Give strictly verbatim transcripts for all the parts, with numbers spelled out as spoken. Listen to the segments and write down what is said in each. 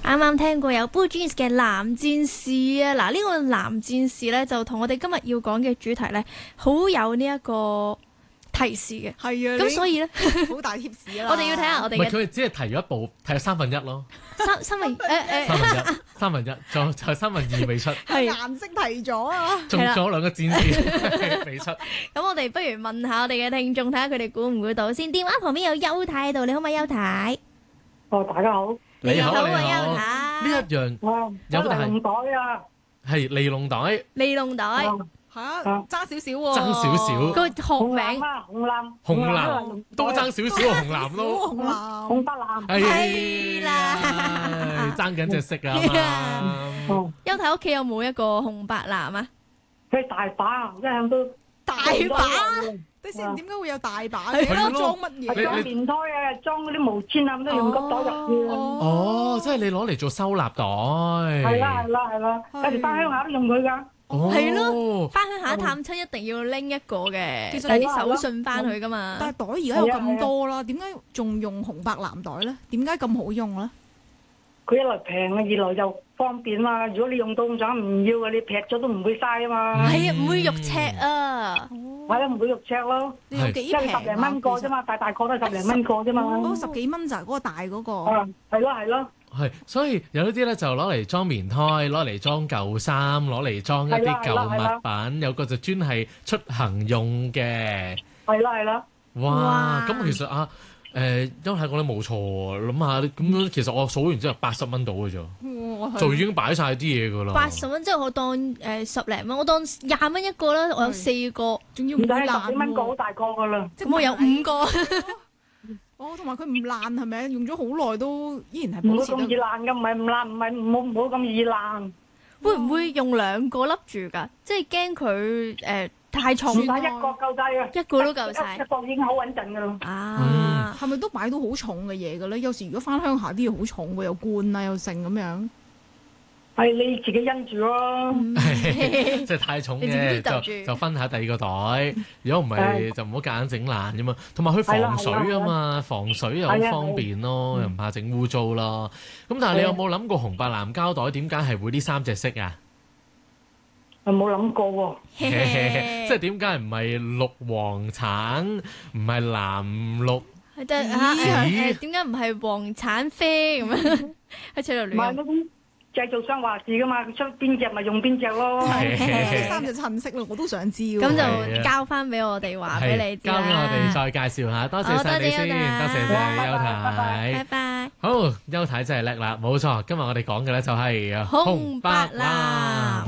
啱啱聽過有 Blue Jeans 嘅藍戰士啊，嗱、這、呢個藍戰士咧就同我哋今日要講嘅主題咧好有呢一個提示嘅， 係啊， 咁所以咧好大貼士啦。 我哋要睇下我哋嘅， 唔係佢只係提咗一步，提咗三分一咯， 三三分誒誒三分一，三分一，仲仲有三分二未出， 係顏色提咗啊， 仲仲有兩個戰士未出。 咁我哋不如問下我哋嘅聽眾，睇下佢哋估唔估到先。電話旁邊有邱太喺度，你好嗎，邱太？ 哦，大家好。 你好， 好啊， 你好。 邱太。 呢一樣哇， 有得係尼龍袋啊， 係尼龍袋， 尼龍袋嚇爭少少喎， 爭少少。 個學紅名藍啊，紅藍， 紅藍都爭少少，紅藍咯， 紅藍紅白藍。 係啦唉爭緊隻色啊嘛。 哦， 邱太屋企有冇一個紅白藍啊？ 佢大把，一向都大把。你先點解會有大把嘅？ 係咯裝乜嘢？ 裝棉胎啊，裝嗰啲毛氈啊，咁都用個袋入去。 哦，即係你攞嚟做收納袋。 係啦係啦係啦，有時翻鄉下都用佢㗎。 哦， 係咯，翻鄉下探親一定要拎一個嘅， 其實帶啲手信翻去噶嘛。 但係袋而家有咁多啦，點解仲用紅白藍袋咧？點解咁好用咧？ 佢一來平啊，二來又方便嘛。如果你用到咁長唔要嘅，你劈咗都唔會嘥啊嘛。 係啊，唔會肉赤啊。 係啊，唔會肉赤咯。 你有幾即係平啊？ 十零蚊個啫嘛，大大個都係十零蚊個啫嘛。 嗰十幾蚊就係嗰個大嗰個。 啊，係咯係咯。 係，所以有一啲咧就攞嚟裝棉胎，攞嚟裝舊衫，攞嚟裝一啲舊物品，有個就專係出行用嘅。 係啦係啦。 哇！咁其實啊，誒，邱太講得冇錯喎，諗下咁樣，其實我數完之後八十蚊到嘅啫， 哇就已經擺晒啲嘢㗎啦。 八十蚊即係我當誒十零蚊，我當廿蚊一個啦，我有四個， 仲要唔會唔使十爛幾蚊個好喎。 大個噶啦。 咁我有五個。 哦，同埋佢唔爛係咪？用咗好耐都依然係唔好咁保持得。 易爛噶，唔係唔爛，唔係唔好唔好咁易爛。 會唔會用兩個笠住㗎？即係驚佢誒太重唔使一個夠晒嘅， 一個都夠晒一一個已經好穩陣噶啦。 啊！ 係咪都擺到好重嘅嘢嘅咧？有時如果翻鄉下啲嘢好重喎，又罐啊又剩咁樣。 係你自己因住咯。 即係太重你自己嘅就住就就分下第二個袋，如果唔係就唔好夾硬整爛啫嘛。同埋佢防水啊嘛，防水又好方便咯，又唔怕整污糟咯。咁但係你有冇諗過紅白藍膠袋點解係會呢三隻色啊？ 我冇諗過喎。 即係點解唔係綠黃橙，唔係藍綠？ 係得嚇誒點解唔係黃橙啡咁樣喺出度唔係亂？ 嗰啲製造商話事噶嘛，佢出邊隻咪用邊隻咯。 呢三隻襯色咯，我都想知喎。 咁就交翻俾我哋話俾你知啦。 交俾我哋再介紹下，多謝晒你先，多謝晒邱太。 拜拜。 好，邱太真係叻啦，冇錯。今日我哋講嘅咧就係紅白藍。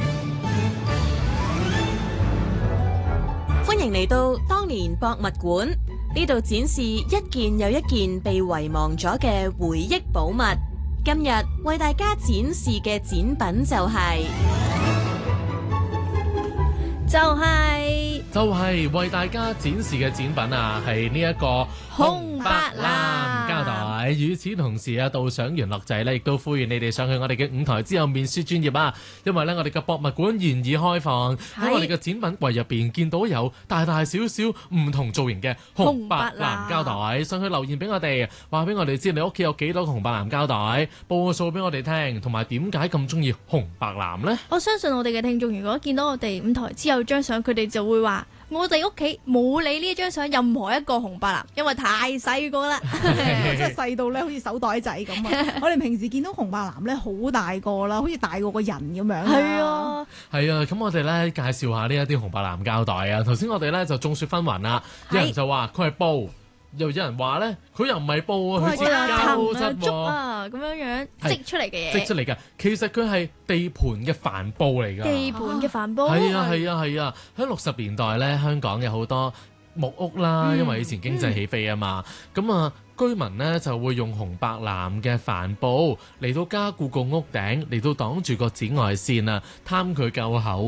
歡迎嚟到當年博物館，呢度展示一件又一件被遺忘咗嘅回憶寶物。今日為大家展示嘅展品就係、 就係、 就係為大家展示嘅展品啊，係呢一個紅白藍膠袋。與此同時啊，導賞員樂仔咧，亦都呼籲你哋上去我哋嘅五台之後面書專頁啊，因為咧我哋嘅博物館現已開放，喺我哋嘅展品櫃入邊見到有大大小小唔同造型嘅紅白藍膠袋，上去留言俾我哋，話俾我哋知你屋企有幾多個紅白藍膠袋，報個數俾我哋聽，同埋點解咁中意紅白藍呢？ 我相信我哋嘅聽眾，如果見到我哋五台之後張相，佢哋就會話：我哋屋企冇你呢張相任何一個紅白藍，因為太細個啦， 真係細到咧好似手袋仔咁啊！我哋平時見到紅白藍咧好大個啦，好似大過個人咁樣。 係啊， 係啊，咁我哋咧介紹下呢一啲紅白藍膠袋啊。頭先我哋咧就眾說紛紜啦，有人就話佢係布，又有人話咧佢又唔係布啊，佢係膠質竹啊咁樣樣織出嚟嘅嘢， 織出嚟嘅。其實佢係地盤嘅帆布嚟㗎， 地盤嘅帆布。 係啊係啊係啊！喺六十年代咧，香港有好多木屋啦， 嗯、 因為以前經濟起飛啊嘛，咁、嗯、啊居民呢就會用紅白藍嘅帆布嚟到加固個屋頂，嚟到擋住個紫外線啊，貪佢夠厚。